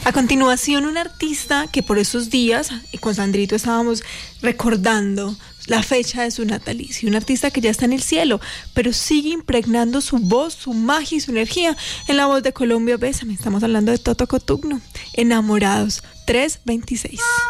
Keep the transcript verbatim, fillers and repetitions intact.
A continuación, un artista que por esos días, y con Sandrito estábamos recordando la fecha de su natalicio, un artista que ya está en el cielo, pero sigue impregnando su voz, su magia y su energía en La Voz de Colombia. Bésame, estamos hablando de Toto Cotugno, Enamorados, tres veintiséis.